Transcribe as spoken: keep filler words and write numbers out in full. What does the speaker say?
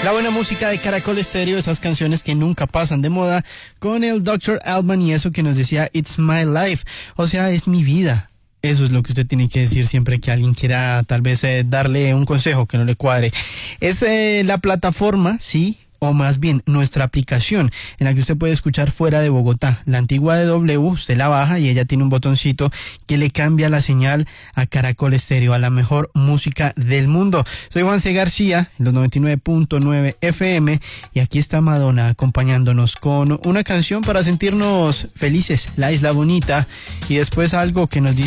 La buena música de Caracol Estéreo, esas canciones que nunca pasan de moda, con el doctor Alban y eso que nos decía It's My Life, o sea, es mi vida. Eso es lo que usted tiene que decir siempre que alguien quiera tal vez eh, darle un consejo que no le cuadre. Es eh, la plataforma, sí, o más bien nuestra aplicación en la que usted puede escuchar fuera de Bogotá. La antigua de W, usted la baja y ella tiene un botoncito que le cambia la señal a Caracol Estéreo, a la mejor música del mundo. Soy Juan C. García, en los noventa y nueve punto nueve F M, y aquí está Madonna acompañándonos con una canción para sentirnos felices, La Isla Bonita, y después algo que nos dice